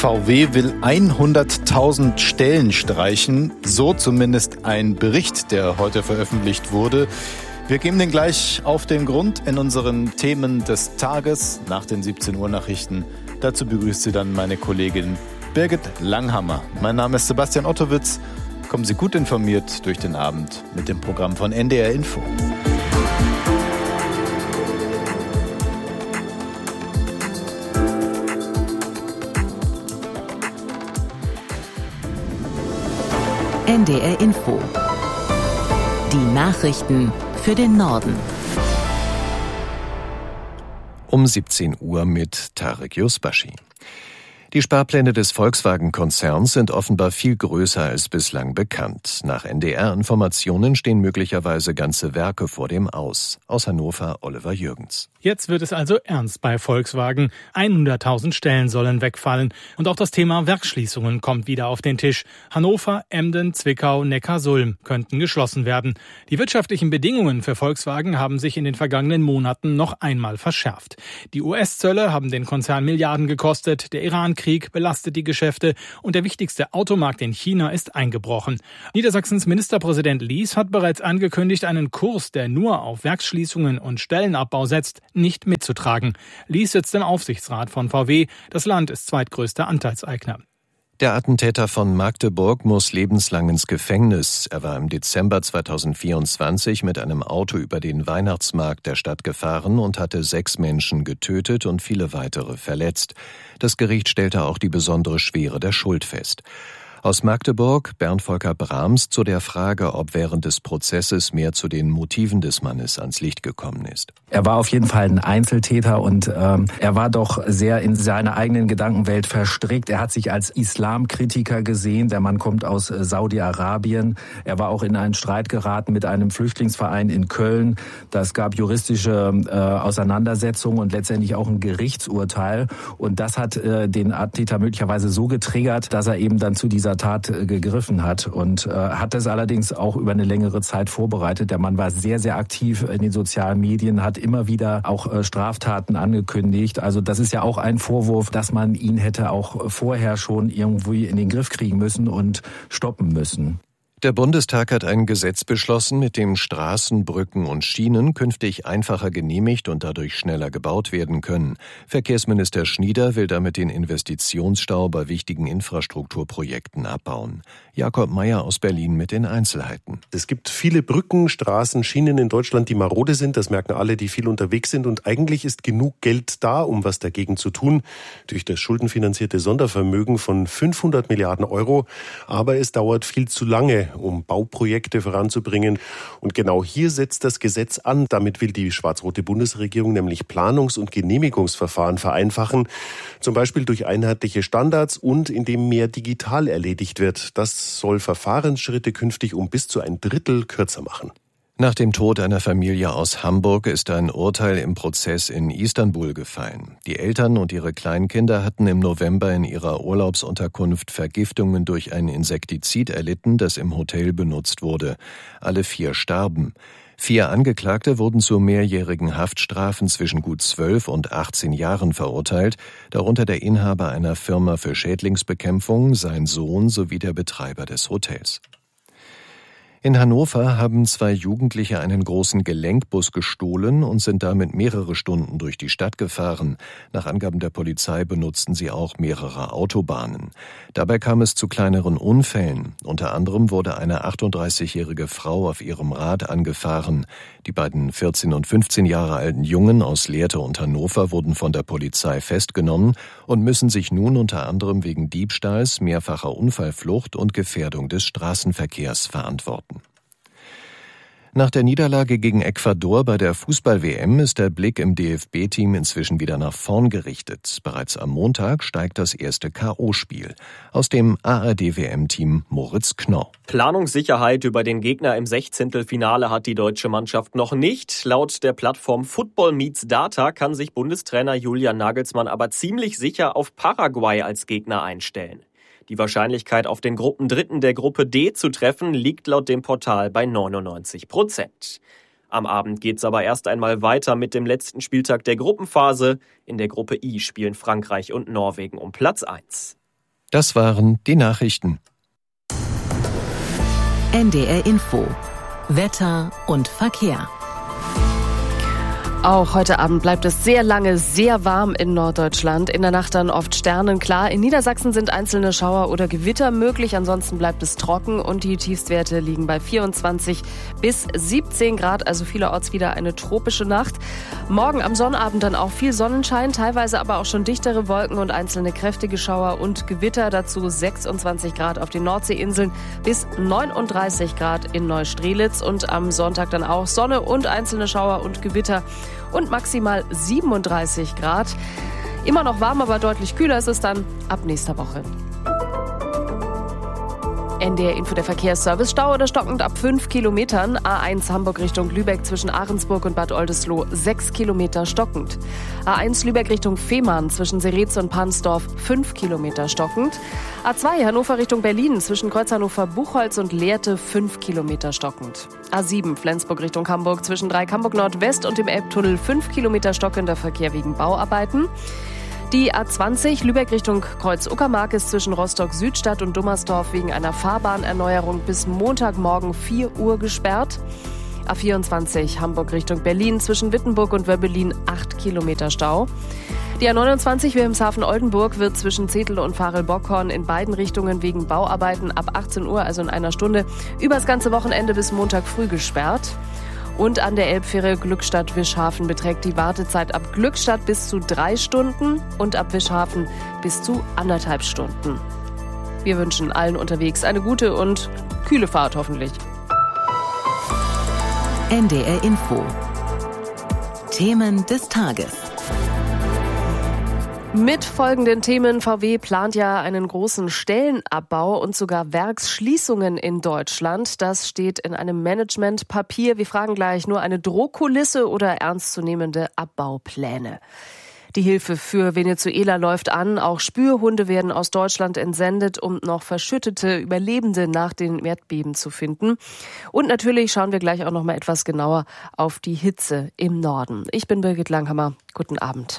VW will 100.000 Stellen streichen, so zumindest ein Bericht, der heute veröffentlicht wurde. Wir geben den gleich auf den Grund in unseren Themen des Tages nach den 17 Uhr Nachrichten. Dazu begrüßt Sie dann meine Kollegin Birgit Langhammer. Mein Name ist Sebastian Ottowitz. Kommen Sie gut informiert durch den Abend mit dem Programm von NDR Info. NDR Info. Die Nachrichten für den Norden. Um 17 Uhr mit Tarek Yusbashi. Die Sparpläne des Volkswagen-Konzerns sind offenbar viel größer als bislang bekannt. Nach NDR-Informationen stehen möglicherweise ganze Werke vor dem Aus. Aus Hannover, Oliver Jürgens. Jetzt wird es also ernst bei Volkswagen. 100.000 Stellen sollen wegfallen. Und auch das Thema Werksschließungen kommt wieder auf den Tisch. Hannover, Emden, Zwickau, Neckarsulm könnten geschlossen werden. Die wirtschaftlichen Bedingungen für Volkswagen haben sich in den vergangenen Monaten noch einmal verschärft. Die US-Zölle haben den Konzern Milliarden gekostet. Der Iran-Krieg belastet die Geschäfte. Und der wichtigste Automarkt in China ist eingebrochen. Niedersachsens Ministerpräsident Lies hat bereits angekündigt, einen Kurs, der nur auf Werksschließungen und Stellenabbau setzt, nicht mitzutragen. Lies sitzt im Aufsichtsrat von VW. Das Land ist zweitgrößter Anteilseigner. Der Attentäter von Magdeburg muss lebenslang ins Gefängnis. Er war im Dezember 2024 mit einem Auto über den Weihnachtsmarkt der Stadt gefahren und hatte 6 Menschen getötet und viele weitere verletzt. Das Gericht stellte auch die besondere Schwere der Schuld fest. Aus Magdeburg, Bernd Volker Brahms, zu der Frage, ob während des Prozesses mehr zu den Motiven des Mannes ans Licht gekommen ist. Er war auf jeden Fall ein Einzeltäter und er war doch sehr in seiner eigenen Gedankenwelt verstrickt. Er hat sich als Islamkritiker gesehen. Der Mann kommt aus Saudi-Arabien. Er war auch in einen Streit geraten mit einem Flüchtlingsverein in Köln. Das gab juristische Auseinandersetzungen und letztendlich auch ein Gerichtsurteil. Und das hat den Attentäter möglicherweise so getriggert, dass er eben dann zu dieser Tat gegriffen hat und hat es allerdings auch über eine längere Zeit vorbereitet. Der Mann war sehr, sehr aktiv in den sozialen Medien, hat immer wieder auch Straftaten angekündigt. Also das ist ja auch ein Vorwurf, dass man ihn hätte auch vorher schon irgendwie in den Griff kriegen müssen und stoppen müssen. Der Bundestag hat ein Gesetz beschlossen, mit dem Straßen, Brücken und Schienen künftig einfacher genehmigt und dadurch schneller gebaut werden können. Verkehrsminister Schnieder will damit den Investitionsstau bei wichtigen Infrastrukturprojekten abbauen. Jakob Mayer aus Berlin mit den Einzelheiten. Es gibt viele Brücken, Straßen, Schienen in Deutschland, die marode sind. Das merken alle, die viel unterwegs sind. Und eigentlich ist genug Geld da, um was dagegen zu tun. Durch das schuldenfinanzierte Sondervermögen von 500 Milliarden Euro. Aber es dauert viel zu lange, um Bauprojekte voranzubringen. Und genau hier setzt das Gesetz an. Damit will die schwarz-rote Bundesregierung nämlich Planungs- und Genehmigungsverfahren vereinfachen. Zum Beispiel durch einheitliche Standards und indem mehr digital erledigt wird. Das soll Verfahrensschritte künftig um bis zu 1/3 kürzer machen. Nach dem Tod einer Familie aus Hamburg ist ein Urteil im Prozess in Istanbul gefallen. Die Eltern und ihre Kleinkinder hatten im November in ihrer Urlaubsunterkunft Vergiftungen durch ein Insektizid erlitten, das im Hotel benutzt wurde. Alle 4 starben. 4 Angeklagte wurden zu mehrjährigen Haftstrafen zwischen gut 12 und 18 Jahren verurteilt, darunter der Inhaber einer Firma für Schädlingsbekämpfung, sein Sohn sowie der Betreiber des Hotels. In Hannover haben 2 Jugendliche einen großen Gelenkbus gestohlen und sind damit mehrere Stunden durch die Stadt gefahren. Nach Angaben der Polizei benutzten sie auch mehrere Autobahnen. Dabei kam es zu kleineren Unfällen. Unter anderem wurde eine 38-jährige Frau auf ihrem Rad angefahren. Die beiden 14 und 15 Jahre alten Jungen aus Lehrte und Hannover wurden von der Polizei festgenommen und müssen sich nun unter anderem wegen Diebstahls, mehrfacher Unfallflucht und Gefährdung des Straßenverkehrs verantworten. Nach der Niederlage gegen Ecuador bei der Fußball-WM ist der Blick im DFB-Team inzwischen wieder nach vorn gerichtet. Bereits am Montag steigt das erste K.O.-Spiel. Aus dem ARD-WM-Team Moritz Knorr. Planungssicherheit über den Gegner im 16. hat die deutsche Mannschaft noch nicht. Laut der Plattform Football Meets Data kann sich Bundestrainer Julian Nagelsmann aber ziemlich sicher auf Paraguay als Gegner einstellen. Die Wahrscheinlichkeit, auf den Gruppendritten der Gruppe D zu treffen, liegt laut dem Portal bei 99%. Am Abend geht's aber erst einmal weiter mit dem letzten Spieltag der Gruppenphase. In der Gruppe I spielen Frankreich und Norwegen um Platz 1. Das waren die Nachrichten. NDR Info. Wetter und Verkehr. Auch heute Abend bleibt es sehr lange sehr warm in Norddeutschland. In der Nacht dann oft sternenklar. In Niedersachsen sind einzelne Schauer oder Gewitter möglich. Ansonsten bleibt es trocken und die Tiefstwerte liegen bei 24 bis 17 Grad. Also vielerorts wieder eine tropische Nacht. Morgen am Sonnabend dann auch viel Sonnenschein, teilweise aber auch schon dichtere Wolken und einzelne kräftige Schauer und Gewitter. Dazu 26 Grad auf den Nordseeinseln bis 39 Grad in Neustrelitz. Und am Sonntag dann auch Sonne und einzelne Schauer und Gewitter. Und maximal 37 Grad. Immer noch warm, aber deutlich kühler ist es dann ab nächster Woche. NDR Info, der Verkehrsservice. Stau oder stockend ab 5 Kilometern. A1 Hamburg Richtung Lübeck zwischen Ahrensburg und Bad Oldesloe 6 Kilometer stockend. A1 Lübeck Richtung Fehmarn zwischen Seretz und Pansdorf 5 Kilometer stockend. A2 Hannover Richtung Berlin zwischen Kreuz Hannover-Buchholz und Lehrte 5 Kilometer stockend. A7 Flensburg Richtung Hamburg zwischen Dreieck-Hamburg Nordwest und dem Elbtunnel 5 Kilometer stockender Verkehr wegen Bauarbeiten. Die A20 Lübeck Richtung Kreuz-Uckermark ist zwischen Rostock-Südstadt und Dummersdorf wegen einer Fahrbahnerneuerung bis Montagmorgen 4 Uhr gesperrt. A24 Hamburg Richtung Berlin zwischen Wittenburg und Wöbbelin 8 Kilometer Stau. Die A29 Wilhelmshaven-Oldenburg wird zwischen Zetel und Varel-Bockhorn in beiden Richtungen wegen Bauarbeiten ab 18 Uhr, also in einer Stunde, übers ganze Wochenende bis Montag früh gesperrt. Und an der Elbfähre Glückstadt-Wischhafen beträgt die Wartezeit ab Glückstadt bis zu 3 Stunden und ab Wischhafen bis zu 1,5 Stunden. Wir wünschen allen unterwegs eine gute und kühle Fahrt hoffentlich. NDR Info. Themen des Tages. Mit folgenden Themen. VW plant ja einen großen Stellenabbau und sogar Werksschließungen in Deutschland. Das steht in einem Managementpapier. Wir fragen gleich, nur eine Drohkulisse oder ernstzunehmende Abbaupläne? Die Hilfe für Venezuela läuft an. Auch Spürhunde werden aus Deutschland entsendet, um noch verschüttete Überlebende nach den Erdbeben zu finden. Und natürlich schauen wir gleich auch noch mal etwas genauer auf die Hitze im Norden. Ich bin Birgit Langhammer. Guten Abend.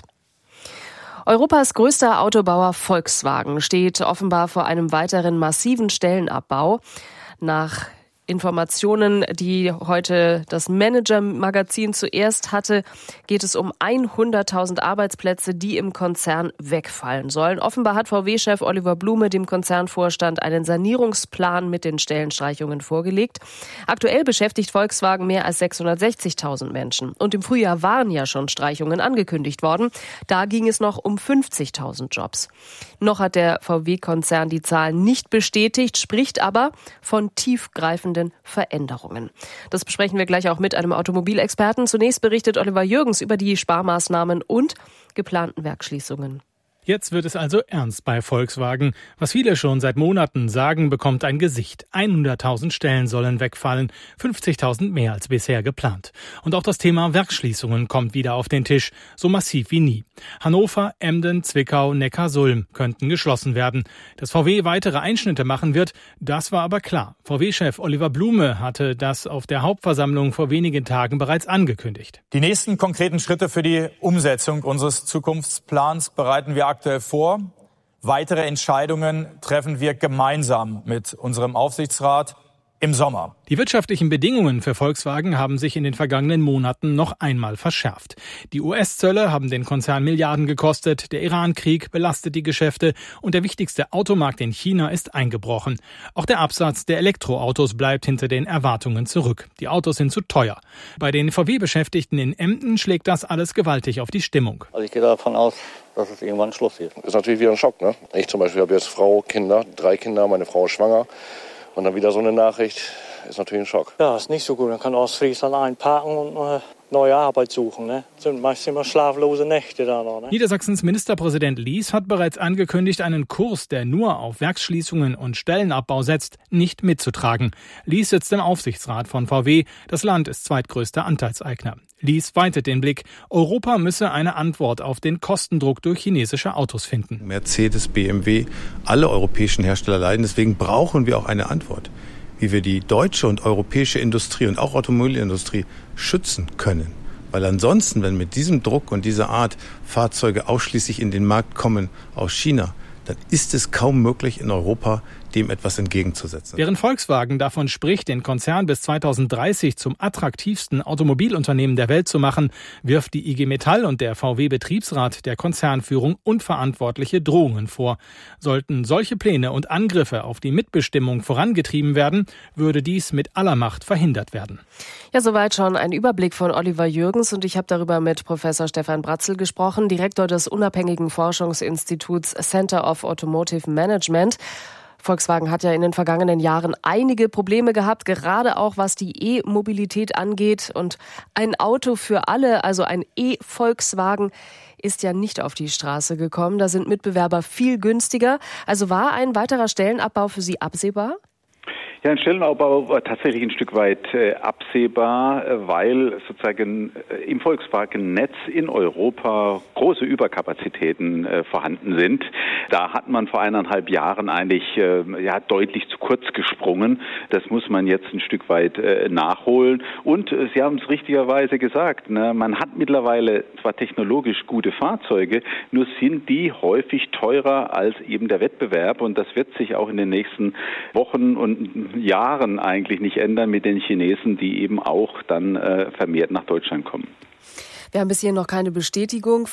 Europas größter Autobauer Volkswagen steht offenbar vor einem weiteren massiven Stellenabbau. Nach Informationen, die heute das Manager-Magazin zuerst hatte, geht es um 100.000 Arbeitsplätze, die im Konzern wegfallen sollen. Offenbar hat VW-Chef Oliver Blume dem Konzernvorstand einen Sanierungsplan mit den Stellenstreichungen vorgelegt. Aktuell beschäftigt Volkswagen mehr als 660.000 Menschen. Und im Frühjahr waren ja schon Streichungen angekündigt worden. Da ging es noch um 50.000 Jobs. Noch hat der VW-Konzern die Zahlen nicht bestätigt, spricht aber von tiefgreifenden Veränderungen. Das besprechen wir gleich auch mit einem Automobilexperten. Zunächst berichtet Oliver Jürgens über die Sparmaßnahmen und geplanten Werksschließungen. Jetzt wird es also ernst bei Volkswagen. Was viele schon seit Monaten sagen, bekommt ein Gesicht. 100.000 Stellen sollen wegfallen, 50.000 mehr als bisher geplant. Und auch das Thema Werksschließungen kommt wieder auf den Tisch, so massiv wie nie. Hannover, Emden, Zwickau, Neckarsulm könnten geschlossen werden. Dass VW weitere Einschnitte machen wird, das war aber klar. VW-Chef Oliver Blume hatte das auf der Hauptversammlung vor wenigen Tagen bereits angekündigt. Die nächsten konkreten Schritte für die Umsetzung unseres Zukunftsplans bereiten wir aktuell vor. Weitere Entscheidungen treffen wir gemeinsam mit unserem Aufsichtsrat im Sommer. Die wirtschaftlichen Bedingungen für Volkswagen haben sich in den vergangenen Monaten noch einmal verschärft. Die US-Zölle haben den Konzern Milliarden gekostet, der Iran-Krieg belastet die Geschäfte und der wichtigste Automarkt in China ist eingebrochen. Auch der Absatz der Elektroautos bleibt hinter den Erwartungen zurück. Die Autos sind zu teuer. Bei den VW-Beschäftigten in Emden schlägt das alles gewaltig auf die Stimmung. Also ich gehe davon aus, dass es irgendwann Schluss ist. Ist natürlich wieder ein Schock, ne? Ich zum Beispiel habe jetzt Frau, Kinder, 3 Kinder, meine Frau ist schwanger. Und dann wieder so eine Nachricht, ist natürlich ein Schock. Ja, ist nicht so gut. Man kann Ostfriesland einparken und eine neue Arbeit suchen. Ne? Das sind meist immer schlaflose Nächte da noch. Ne? Niedersachsens Ministerpräsident Lies hat bereits angekündigt, einen Kurs, der nur auf Werksschließungen und Stellenabbau setzt, nicht mitzutragen. Lies sitzt im Aufsichtsrat von VW. Das Land ist zweitgrößter Anteilseigner. Lies weitet den Blick. Europa müsse eine Antwort auf den Kostendruck durch chinesische Autos finden. Mercedes, BMW, alle europäischen Hersteller leiden. Deswegen brauchen wir auch eine Antwort, wie wir die deutsche und europäische Industrie und auch Automobilindustrie schützen können. Weil ansonsten, wenn mit diesem Druck und dieser Art Fahrzeuge ausschließlich in den Markt kommen aus China, dann ist es kaum möglich, in Europa dem etwas entgegenzusetzen. Während Volkswagen davon spricht, den Konzern bis 2030 zum attraktivsten Automobilunternehmen der Welt zu machen, wirft die IG Metall und der VW-Betriebsrat der Konzernführung unverantwortliche Drohungen vor. Sollten solche Pläne und Angriffe auf die Mitbestimmung vorangetrieben werden, würde dies mit aller Macht verhindert werden. Ja, soweit schon ein Überblick von Oliver Jürgens und ich habe darüber mit Professor Stefan Bratzel gesprochen, Direktor des unabhängigen Forschungsinstituts Center of Automotive Management. Volkswagen hat ja in den vergangenen Jahren einige Probleme gehabt, gerade auch was die E-Mobilität angeht. Und ein Auto für alle, also ein E-Volkswagen, ist ja nicht auf die Straße gekommen. Da sind Mitbewerber viel günstiger. Also war ein weiterer Stellenabbau für Sie absehbar? Ja, ein Stellenabbau war tatsächlich ein Stück weit absehbar, weil sozusagen im Volkswagen-Netz in Europa große Überkapazitäten vorhanden sind. Da hat man vor 1,5 Jahren eigentlich deutlich zu kurz gesprungen. Das muss man jetzt ein Stück weit nachholen. Und Sie haben es richtigerweise gesagt, ne? Man hat mittlerweile zwar technologisch gute Fahrzeuge, nur sind die häufig teurer als eben der Wettbewerb. Und das wird sich auch in den nächsten Wochen und Jahren eigentlich nicht ändern mit den Chinesen, die eben auch dann vermehrt nach Deutschland kommen. Wir haben bis hier noch keine Bestätigung